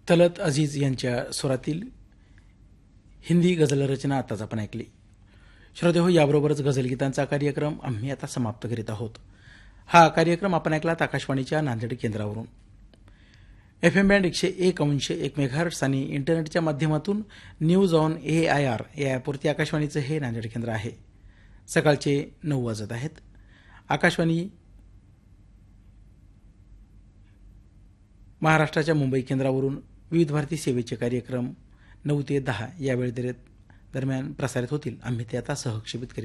तलत अजीज यांच्या स्वरातील हिंदी गझल रचना आताच आपण ऐकली. श्रोतेहो, याबरोबरच गझलगीतांचा कार्यक्रम आम्ही आता समाप्त करीत आहोत. हा कार्यक्रम आपण ऐकलात आकाशवाणीच्या नांदेड केंद्रावरून. FM बँड 101.1 मेगाहर्ट्झ आणि इंटरनेटच्या माध्यमातून न्यूज ऑन AIR या ॲपवरती आकाशवाणीचं हे नांदेड केंद्र आहे. सकाळचे 9 वाजत आहेत. आकाशवाणी महाराष्ट्राच्या मुंबई केंद्रावरून विविध भारती सेवेचे कार्यक्रम 9 ते 10 या वेळ दरम्यान प्रसारित होतील. आम्ही ते आता सहक्षेपित करीत